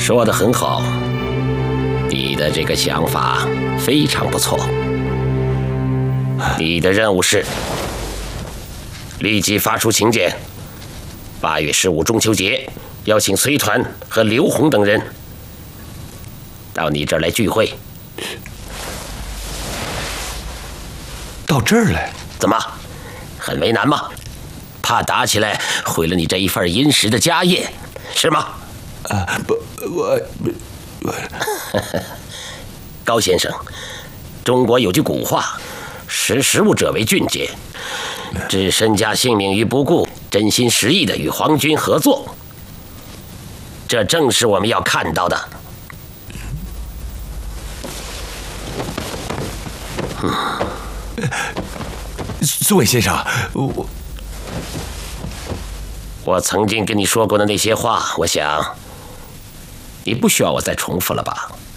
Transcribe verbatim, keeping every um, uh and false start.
说得很好，你的这个想法非常不错。你的任务是立即发出请柬，八月十五中秋节邀请随团和刘红等人到你这儿来聚会。 到这儿来？ 怎么，很为难吗？怕打起来毁了你这一份殷实的家业，是吗？ 啊，不，我我。 高先生，中国有句古话，识时务者为俊杰。置身家性命于不顾，真心实意的与皇军合作，这正是我们要看到的。 嗯，苏伟先生，我我曾经跟你说过的那些话，我想你不需要我再重复了吧？